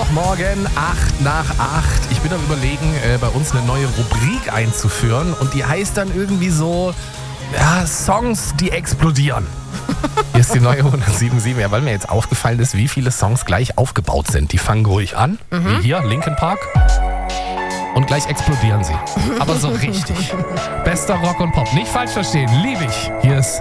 Mittwochmorgen, 8 nach 8. Ich bin am Überlegen, bei uns eine neue Rubrik einzuführen und die heißt dann irgendwie so, ja, Songs, die explodieren. Hier ist die neue 107.7, ja, weil mir jetzt aufgefallen ist, wie viele Songs gleich aufgebaut sind. Die fangen ruhig an, wie hier, Linkin Park. Und gleich explodieren sie. Aber so richtig. Bester Rock und Pop. Nicht falsch verstehen, liebe ich. Hier ist